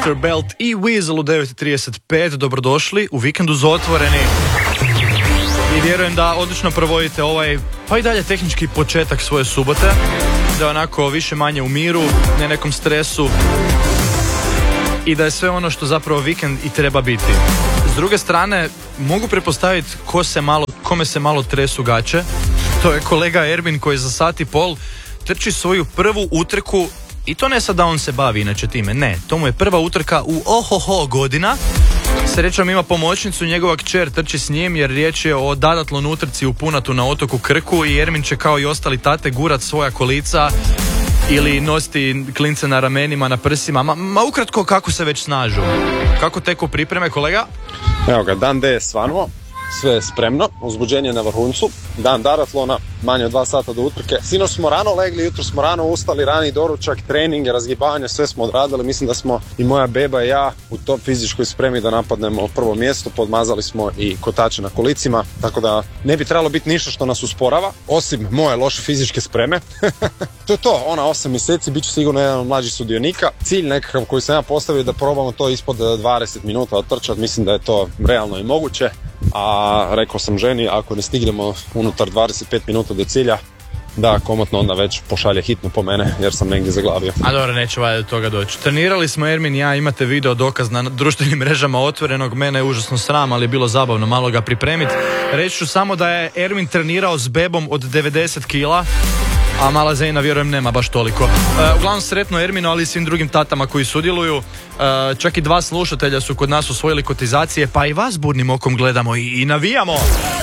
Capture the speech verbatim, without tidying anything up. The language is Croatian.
mister Belt i Weasel u devet i trideset pet. Dobrodošli u Vikendu za otvoreni. I vjerujem da odlično provodite ovaj, pa i dalje tehnički početak svoje subote. Da je onako više manje u miru, ne nekom stresu. I da je sve ono što zapravo vikend i treba biti. S druge strane, mogu pretpostaviti ko se malo, kome se malo tresu gaće. To je kolega Ermin koji za sat i pol trči svoju prvu utrku. I to ne sad da on se bavi inače time, ne. To mu je prva utrka u ohoho godina. Srećom ima pomoćnicu, njegova kćer trči s njim jer riječ je o dadatlon utrci u Punatu na otoku Krku i Ermin će kao i ostali tate gurat svoja kolica ili nositi klince na ramenima, na prsima, ma, ma ukratko kako se već snažu. Kako teku pripreme, kolega? Evo ga, dan D je svanuo, sve je spremno, uzbuđenje na vrhuncu, dan daratlona, manje od dva sata do utrke. Sinoć smo rano legli, jutro smo rano ustali, rani doručak, treninge, razgibanje, sve smo odradili. Mislim da smo i moja beba i ja u top fizičkoj spremi da napadnemo prvo mjesto, podmazali smo i kotače na kolicima, tako da ne bi trebalo biti ništa što nas usporava, osim moje loše fizičke spreme. To je to, ona osam mjeseci, bit ću sigurno jedan od mlađih sudionika. Cilj nekakav koji sam ja postavio da probamo to ispod dvadeset minuta otrčati, mislim da je to realno i moguće. A rekao sam ženi, ako ne stignemo unutar dvadeset pet minuta do cilja, da komotno onda već pošalje hitno po mene jer sam negdje zaglavio. A dobro, neće valjda do toga doći. Trenirali smo Ermin i ja, imate video dokaz na društvenim mrežama Otvorenog. Mene je užasno sram, ali je bilo zabavno malo ga pripremiti. Reći ću samo da je Ermin trenirao s bebom od devedeset kila, a mala Zejna vjerujem nema baš toliko. Uh, uglavnom sretno Erminu, ali i svim drugim tatama koji sudjeluju. Uh, čak i dva slušatelja su kod nas usvojili kotizacije, pa i vas budnim okom gledamo i, i navijamo.